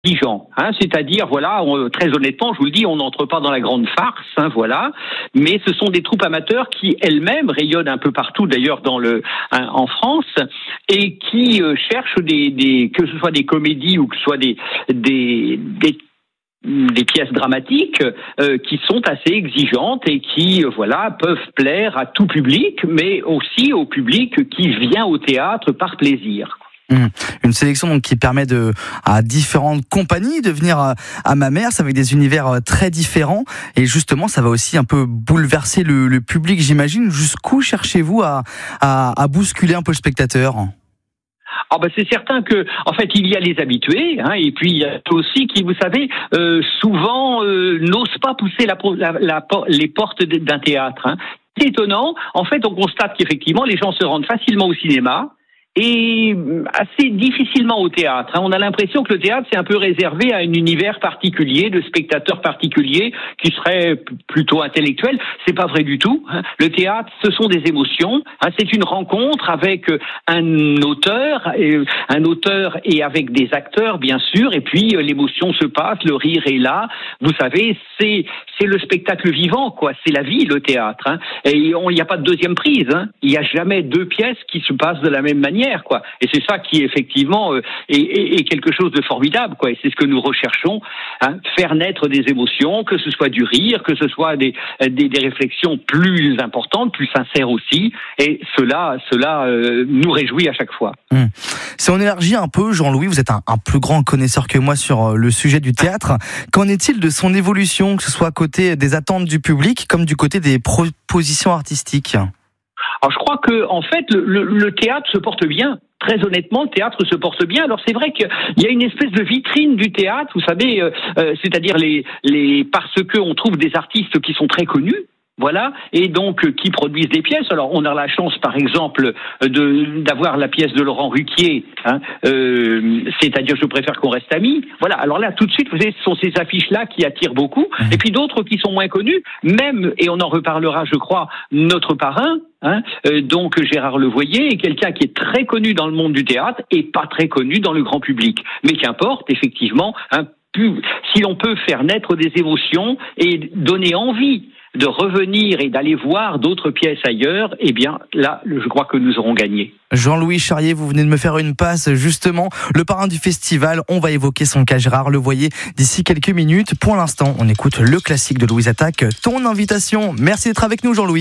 exigeant, c'est-à-dire voilà, très honnêtement, je vous le dis, on n'entre pas dans la grande farce, voilà, mais ce sont des troupes amateurs qui elles-mêmes rayonnent un peu partout, d'ailleurs en France, et qui cherchent que ce soit des comédies ou que ce soit des pièces dramatiques qui sont assez exigeantes et qui peuvent plaire à tout public, mais aussi au public qui vient au théâtre par plaisir. Une sélection donc qui permet à différentes compagnies de venir à Mamers avec des univers très différents, et justement ça va aussi un peu bouleverser le public, j'imagine. Jusqu'où cherchez-vous à bousculer un peu le spectateur ? C'est certain que, en fait, il y a les habitués, et puis il y a aussi qui, vous savez, souvent n'osent pas pousser les portes d'un théâtre. C'est étonnant. En fait, on constate qu'effectivement, les gens se rendent facilement au cinéma et assez difficilement au théâtre. On a l'impression que le théâtre, c'est un peu réservé à un univers particulier, de spectateurs particuliers, qui seraient plutôt intellectuels. C'est pas vrai du tout. Le théâtre, ce sont des émotions. C'est une rencontre avec un auteur et avec des acteurs, bien sûr. Et puis, l'émotion se passe, le rire est là. Vous savez, c'est le spectacle vivant, quoi. C'est la vie, le théâtre. Et il n'y a pas de deuxième prise. Il n'y a jamais deux pièces qui se passent de la même manière. Et c'est ça qui effectivement est quelque chose de formidable, quoi. Et c'est ce que nous recherchons, faire naître des émotions, que ce soit du rire, que ce soit des réflexions plus importantes, plus sincères aussi. Et cela nous réjouit à chaque fois. Si on élargit un peu, Jean-Louis, vous êtes un plus grand connaisseur que moi sur le sujet du théâtre. Qu'en est-il de son évolution, que ce soit côté des attentes du public comme du côté des propositions artistiques ? Alors je crois que en fait le théâtre se porte bien. Très honnêtement, le théâtre se porte bien. Alors c'est vrai qu'il y a une espèce de vitrine du théâtre, vous savez, c'est-à-dire parce que on trouve des artistes qui sont très connus. Voilà, et donc qui produisent des pièces. Alors on a la chance, par exemple, d'avoir la pièce de Laurent Ruquier, c'est-à-dire Je préfère qu'on reste amis. Voilà, alors là tout de suite, vous savez, ce sont ces affiches-là qui attirent beaucoup, et puis d'autres qui sont moins connues, même, et on en reparlera, je crois, notre parrain, donc Gérard Levoyer, est quelqu'un qui est très connu dans le monde du théâtre et pas très connu dans le grand public. Mais qu'importe, effectivement, si l'on peut faire naître des émotions et donner envie de revenir et d'aller voir d'autres pièces ailleurs, eh bien là, je crois que nous aurons gagné. Jean-Louis Charrier, vous venez de me faire une passe, justement, le parrain du festival. On va évoquer son cas, Gérard Levoyer, d'ici quelques minutes. Pour l'instant, on écoute le classique de Louise Attaque, Ton invitation. Merci d'être avec nous, Jean-Louis.